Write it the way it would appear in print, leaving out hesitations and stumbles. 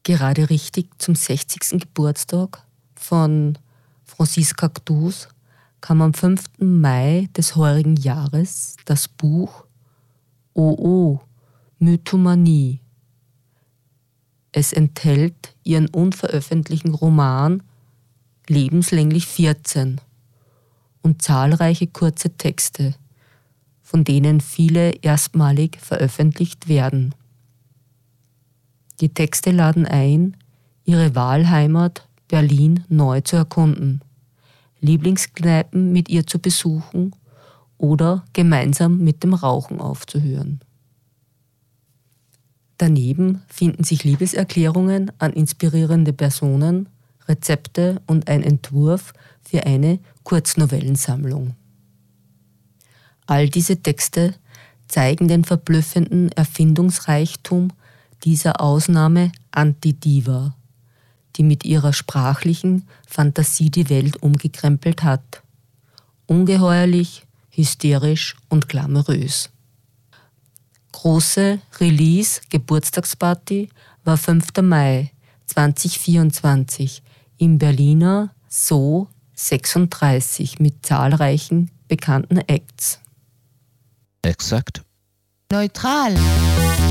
Gerade richtig zum 60. Geburtstag von Francis Cactus kam am 5. Mai des heurigen Jahres das Buch Oh, Mythomanie. Es enthält ihren unveröffentlichten Roman Lebenslänglich 14 und zahlreiche kurze Texte, von denen viele erstmalig veröffentlicht werden. Die Texte laden ein, ihre Wahlheimat Berlin neu zu erkunden, Lieblingskneipen mit ihr zu besuchen oder gemeinsam mit dem Rauchen aufzuhören. Daneben finden sich Liebeserklärungen an inspirierende Personen, Rezepte und ein Entwurf für eine Kurznovellensammlung. All diese Texte zeigen den verblüffenden Erfindungsreichtum dieser Ausnahme-Antidiva, die mit ihrer sprachlichen Fantasie die Welt umgekrempelt hat. Ungeheuerlich, hysterisch und glamourös. Große Release-Geburtstagsparty war 5. Mai 2024 im Berliner Zoo 36 mit zahlreichen bekannten Acts. Exakt. Neutral.